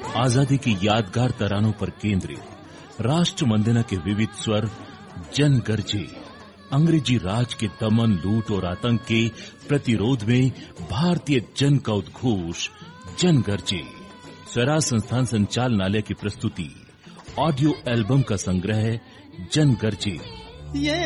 आजादी की यादगार तरानों पर केंद्रित राष्ट्र वंदना के विविध स्वर जन गरजे। अंग्रेजी राज के दमन, लूट और आतंक के प्रतिरोध में भारतीय जन का उद्घोष जन गरजे। स्वराज संस्थान संचालनालय की प्रस्तुति ऑडियो एल्बम का संग्रह जन गरजे।